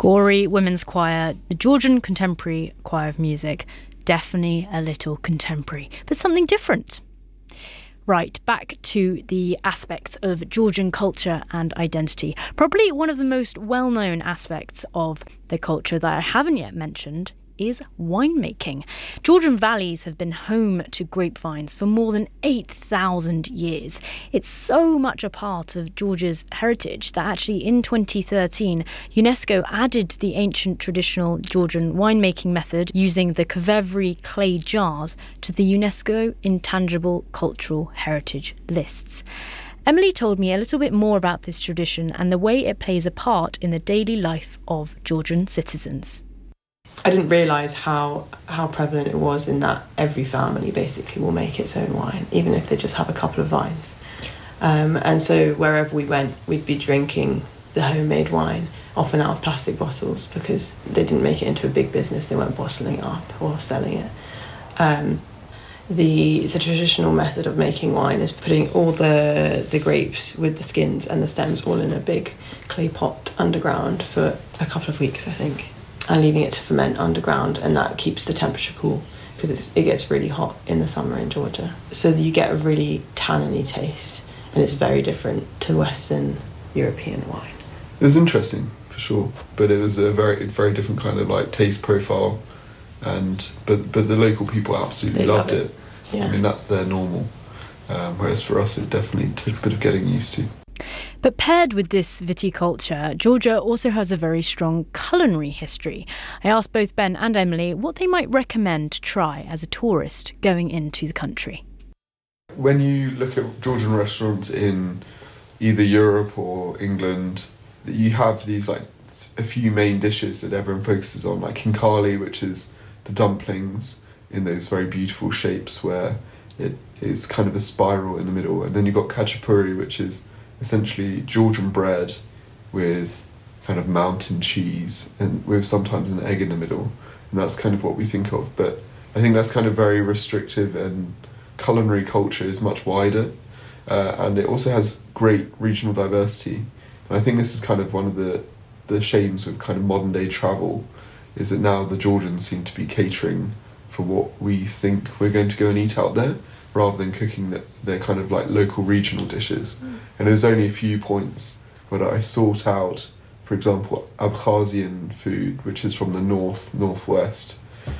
Gory women's choir, the Georgian Contemporary Choir of Music. Definitely a little contemporary, but something different. Right, back to the aspects of Georgian culture and identity. Probably one of the most well-known aspects of the culture that I haven't yet mentioned is winemaking. Georgian valleys have been home to grapevines for more than 8,000 years. It's so much a part of Georgia's heritage that actually in 2013, UNESCO added the ancient traditional Georgian winemaking method using the Kvevri clay jars to the UNESCO Intangible Cultural Heritage lists. Emily told me a little bit more about this tradition and the way it plays a part in the daily life of Georgian citizens. I didn't realise how prevalent it was in that every family basically will make its own wine, even if they just have a couple of vines. And so wherever we went, we'd be drinking the homemade wine, often out of plastic bottles, because they didn't make it into a big business. They weren't bottling it up or selling it. The traditional method of making wine is putting all the grapes with the skins and the stems all in a big clay pot underground for a couple of weeks, I think, and leaving it to ferment underground, and that keeps the temperature cool because it gets really hot in the summer in Georgia. So you get a really tanniny taste, and it's very different to Western European wine. It was interesting, for sure, but it was a very different kind of like taste profile, but the local people absolutely loved it. Yeah. I mean, that's their normal, whereas for us it definitely took a bit of getting used to. But paired with this viticulture, Georgia also has a very strong culinary history. I asked both Ben and Emily what they might recommend to try as a tourist going into the country. When you look at Georgian restaurants in either Europe or England, you have these like a few main dishes that everyone focuses on, like khinkali, which is the dumplings in those very beautiful shapes where it is kind of a spiral in the middle, and then you've got khachapuri, which is essentially Georgian bread with kind of mountain cheese and with sometimes an egg in the middle, and that's kind of what we think of. But I think that's kind of very restrictive, and culinary culture is much wider, and it also has great regional diversity. And I think this is kind of one of the shames with kind of modern day travel, is that now the Georgians seem to be catering for what we think we're going to go and eat out there, rather than cooking their kind of like local regional dishes. And there's only a few points where I sought out, for example, Abkhazian food, which is from the northwest,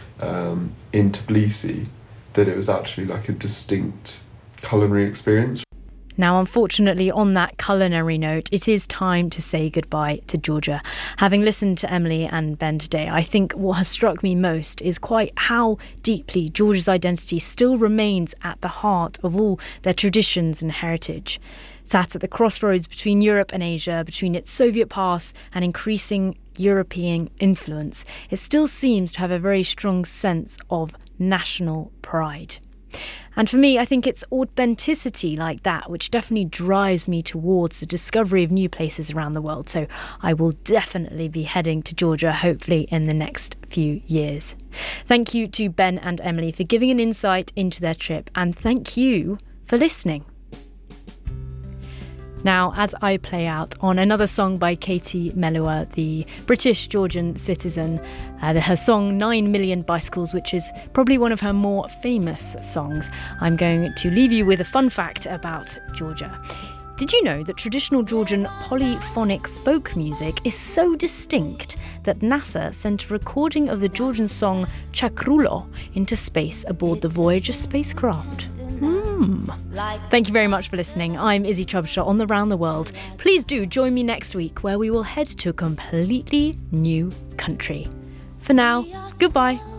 in Tbilisi, that it was actually like a distinct culinary experience. Now, unfortunately, on that culinary note, it is time to say goodbye to Georgia. Having listened to Emily and Ben today, I think what has struck me most is quite how deeply Georgia's identity still remains at the heart of all their traditions and heritage. Sat at the crossroads between Europe and Asia, between its Soviet past and increasing European influence, it still seems to have a very strong sense of national pride. And for me, I think it's authenticity like that which definitely drives me towards the discovery of new places around the world. So I will definitely be heading to Georgia, hopefully in the next few years. Thank you to Ben and Emily for giving an insight into their trip, and thank you for listening. Now, as I play out on another song by Katie Melua, the British Georgian citizen, her song 9 Million Bicycles, which is probably one of her more famous songs, I'm going to leave you with a fun fact about Georgia. Did you know that traditional Georgian polyphonic folk music is so distinct that NASA sent a recording of the Georgian song Chakrulo into space aboard the Voyager spacecraft? Thank you very much for listening. I'm Izzy Trubshaw on the Round the World. Please do join me next week where we will head to a completely new country. For now, goodbye.